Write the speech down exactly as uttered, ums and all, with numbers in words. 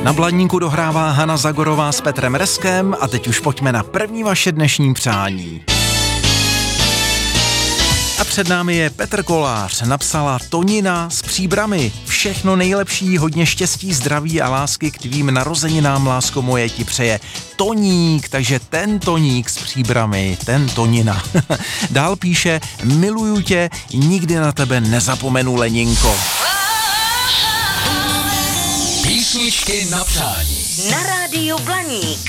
Na Blaníku dohrává Hana Zagorová s Petrem Reskem a teď už pojďme na první vaše dnešní přání. A před námi je Petr Kolář, napsala Tonina s Příbrami. Všechno nejlepší, hodně štěstí, zdraví a lásky k tvým narozeninám, lásko moje, ti přeje Toník, takže ten Toník s Příbrami, ten Tonina. Dál píše, miluju tě, nikdy na tebe nezapomenu, Leninko. Písničky na přání. Na rádiu Blaník.